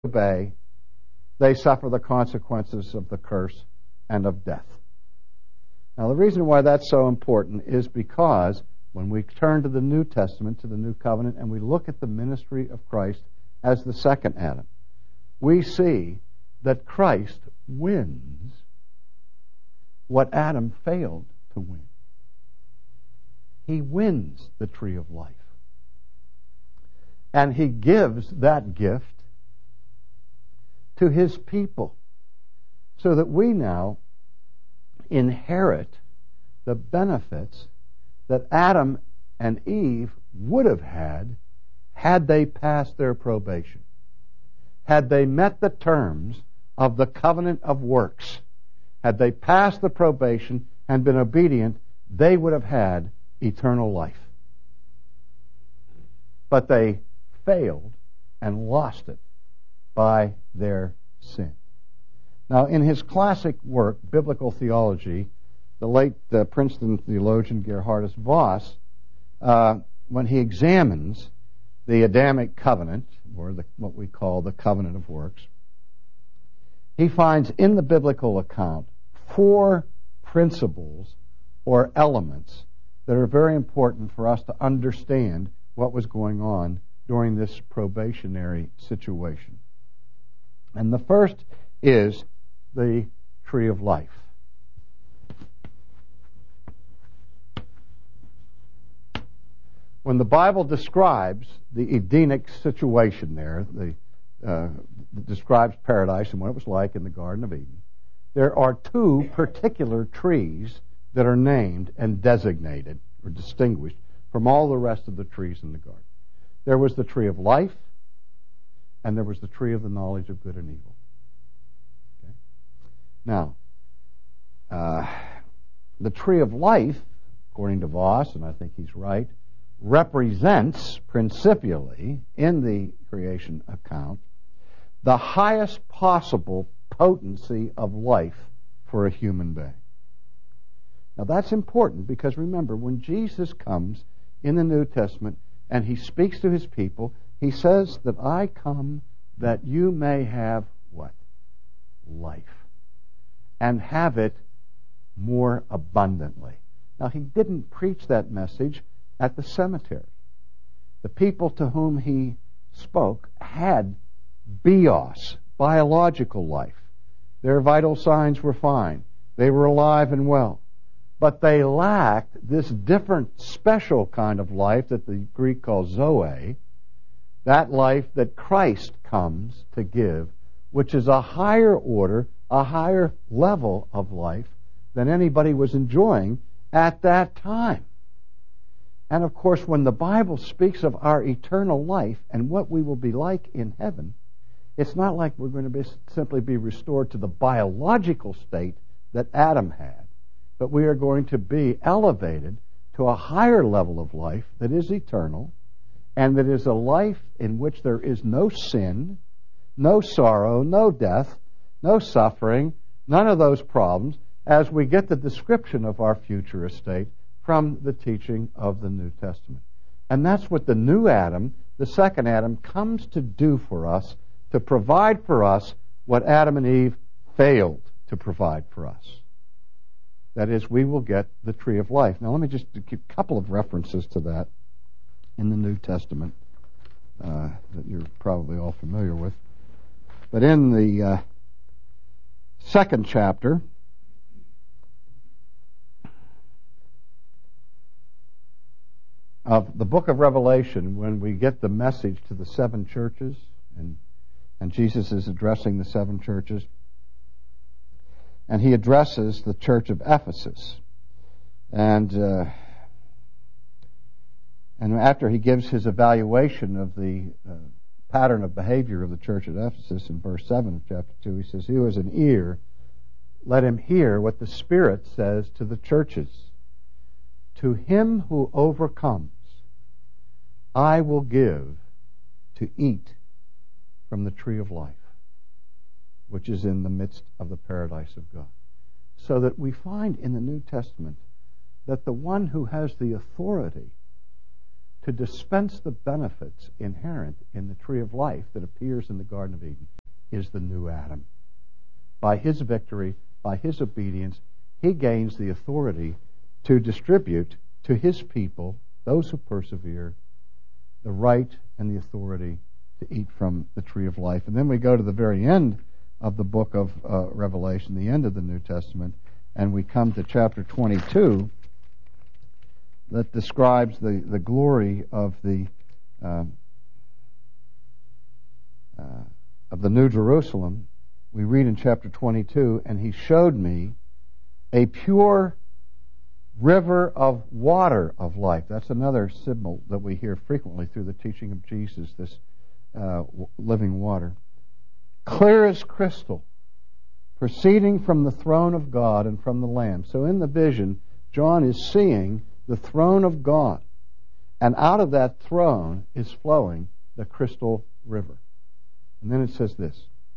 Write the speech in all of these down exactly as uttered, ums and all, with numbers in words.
obey, they suffer the consequences of the curse and of death. Now, the reason why that's so important is because when we turn to the New Testament, to the New Covenant, and we look at the ministry of Christ as the second Adam, we see that Christ wins what Adam failed to win. He wins the tree of life. And he gives that gift to his people so that we now inherit the benefits that Adam and Eve would have had had they passed their probation, had they met the terms of the covenant of works. Had they passed the probation and been obedient, they would have had eternal life. But they failed and lost it by their sin. Now, in his classic work, Biblical Theology, the late uh, Princeton theologian Geerhardus Vos, uh, when he examines the Adamic covenant, or the, what we call the covenant of works, he finds in the biblical account four principles or elements that are very important for us to understand what was going on during this probationary situation. And the first is the tree of life. When the Bible describes the Edenic situation there, the, uh, describes paradise and what it was like in the Garden of Eden, there are two particular trees that are named and designated or distinguished from all the rest of the trees in the garden. There was the tree of life, and there was the tree of the knowledge of good and evil. Okay? Now, uh, the tree of life, according to Vos, and I think he's right, represents principially in the creation account the highest possible potency of life for a human being. Now that's important because remember, when Jesus comes in the New Testament and he speaks to his people, he says that I come that you may have what? Life. And have it more abundantly. Now he didn't preach that message at the cemetery. The people to whom he spoke had bios, biological life. Their vital signs were fine. They were alive and well. But they lacked this different, special kind of life that the Greek calls zoe, that life that Christ comes to give, which is a higher order, a higher level of life than anybody was enjoying at that time. And of course, when the Bible speaks of our eternal life and what we will be like in heaven, it's not like we're going to be, simply be restored to the biological state that Adam had, but we are going to be elevated to a higher level of life that is eternal, and that is a life in which there is no sin, no sorrow, no death, no suffering, none of those problems, as we get the description of our future estate from the teaching of the New Testament. And that's what the new Adam, the second Adam, comes to do for us, to provide for us what Adam and Eve failed to provide for us. That is, we will get the tree of life. Now let me just give a couple of references to that in the New Testament uh, that you're probably all familiar with. But in the uh, second chapter of the book of Revelation, when we get the message to the seven churches, and and Jesus is addressing the seven churches, and he addresses the church of Ephesus, and uh, and after he gives his evaluation of the uh, pattern of behavior of the church at Ephesus in verse seven of chapter two, he says, "He who has an ear, let him hear what the Spirit says to the churches. To him who overcomes, I will give to eat from the tree of life, which is in the midst of the paradise of God." So that we find in the New Testament that the one who has the authority to dispense the benefits inherent in the tree of life that appears in the Garden of Eden is the new Adam. By his victory, by his obedience, he gains the authority to distribute to his people, those who persevere, the right and the authority to eat from the tree of life. And then we go to the very end of the book of uh, Revelation, the end of the New Testament, and we come to chapter twenty-two that describes the, the glory of the uh, uh, of the New Jerusalem. We read in chapter twenty-two, and he showed me a pure river of water of life. That's another symbol that we hear frequently through the teaching of Jesus, this uh, living water. Clear as crystal, proceeding from the throne of God and from the Lamb. So in the vision, John is seeing the throne of God, and out of that throne is flowing the crystal river. And then it says this: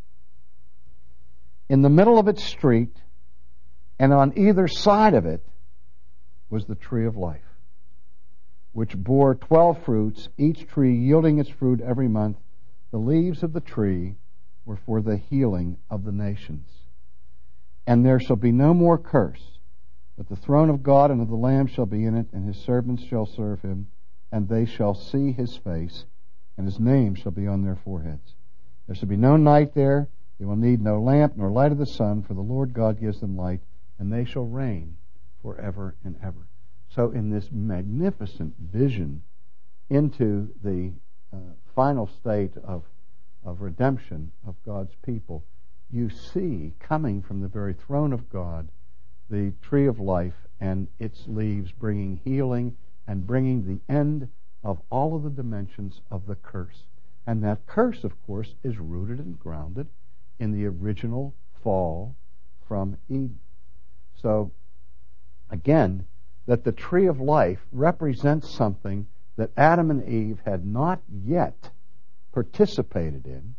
in the middle of its street, and on either side of it, was the tree of life, which bore twelve fruits, each tree yielding its fruit every month. The leaves of the tree were for the healing of the nations. And there shall be no more curse, but the throne of God and of the Lamb shall be in it, and his servants shall serve him, and they shall see his face, and his name shall be on their foreheads. There shall be no night there. They will need no lamp nor light of the sun, for the Lord God gives them light, and they shall reign forever and ever. So in this magnificent vision into the uh, final state of, of redemption of God's people, you see coming from the very throne of God the tree of life and its leaves bringing healing and bringing the end of all of the dimensions of the curse. And that curse, of course, is rooted and grounded in the original fall from Eden. So, again, that the tree of life represents something that Adam and Eve had not yet participated in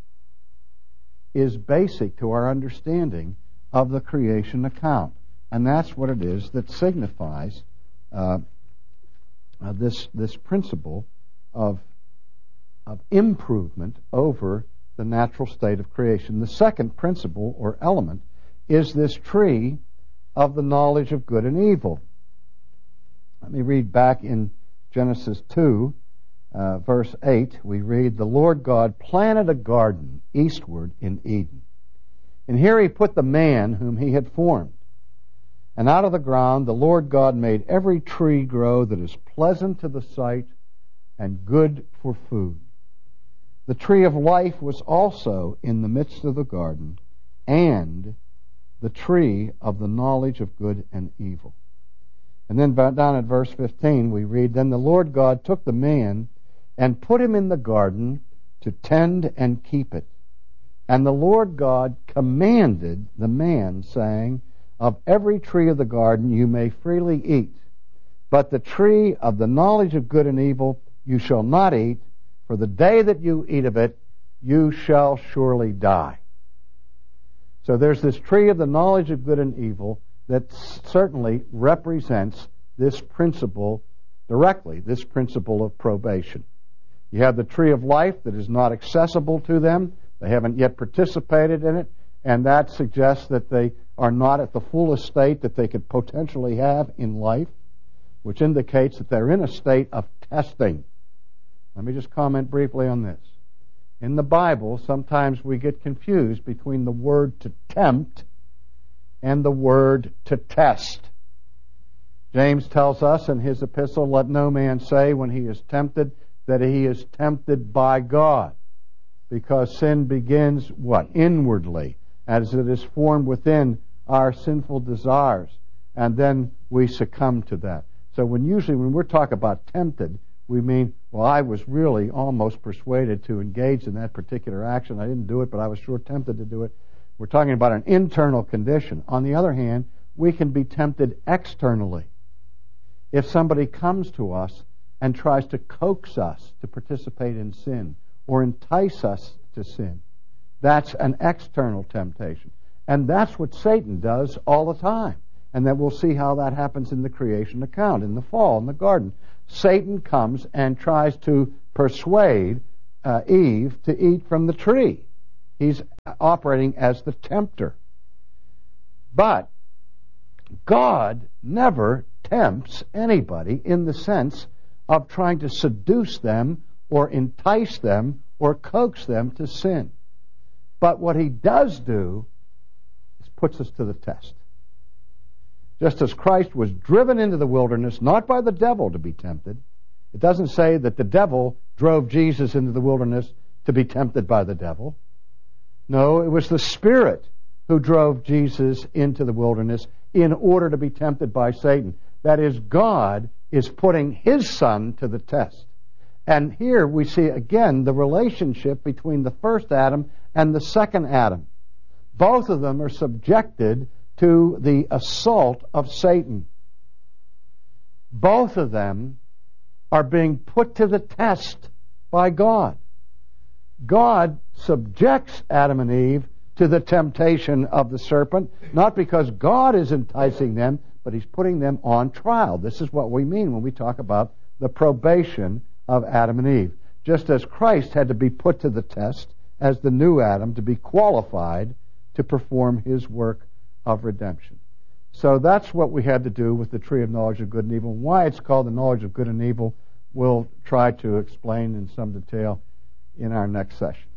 is basic to our understanding of the creation account. And that's what it is that signifies uh, uh, this, this principle of, of improvement over the natural state of creation. The second principle or element is this tree of the knowledge of good and evil. Let me read back in Genesis two, uh, verse eight. We read, "The Lord God planted a garden eastward in Eden. And here he put the man whom he had formed. And out of the ground the Lord God made every tree grow that is pleasant to the sight and good for food. The tree of life was also in the midst of the garden, and the tree of the knowledge of good and evil." And then down at verse fifteen we read, "Then the Lord God took the man and put him in the garden to tend and keep it. And the Lord God commanded the man, saying, Of every tree of the garden you may freely eat, but the tree of the knowledge of good and evil you shall not eat, for the day that you eat of it you shall surely die." So there's this tree of the knowledge of good and evil that certainly represents this principle directly, this principle of probation. You have the tree of life that is not accessible to them. They haven't yet participated in it, and that suggests that they are not at the fullest state that they could potentially have in life, which indicates that they're in a state of testing. Let me just comment briefly on this. In the Bible, sometimes we get confused between the word to tempt and the word to test. James tells us in his epistle, "Let no man say when he is tempted that he is tempted by God, because sin begins," what? Inwardly, as it is formed within our sinful desires, and then we succumb to that. So when usually when we're talking about tempted, we mean, well, I was really almost persuaded to engage in that particular action. I didn't do it, but I was sure tempted to do it. We're talking about an internal condition. On the other hand, we can be tempted externally. If somebody comes to us and tries to coax us to participate in sin or entice us to sin, that's an external temptation. And that's what Satan does all the time. And then we'll see how that happens in the creation account, in the fall, in the garden. Satan comes and tries to persuade uh, Eve to eat from the tree. He's operating as the tempter. But God never tempts anybody in the sense of trying to seduce them or entice them or coax them to sin. But what he does do is puts us to the test. Just as Christ was driven into the wilderness, not by the devil to be tempted. It doesn't say that the devil drove Jesus into the wilderness to be tempted by the devil. No, it was the Spirit who drove Jesus into the wilderness in order to be tempted by Satan. That is, God is putting His Son to the test. And here we see again the relationship between the first Adam and the second Adam. Both of them are subjected to the assault of Satan. Both of them are being put to the test by God. God subjects Adam and Eve to the temptation of the serpent, not because God is enticing them, but He's putting them on trial. This is what we mean when we talk about the probation of Adam and Eve. Just as Christ had to be put to the test as the new Adam to be qualified to perform His work of redemption. So that's what we had to do with the tree of knowledge of good and evil. Why it's called the knowledge of good and evil, we'll try to explain in some detail in our next session.